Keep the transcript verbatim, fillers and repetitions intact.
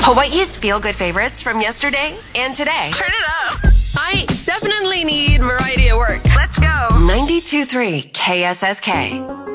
Hawaii's feel-good favorites from yesterday and today. Turn it up. I definitely need variety at work. Let's go. ninety-two point three K S S K.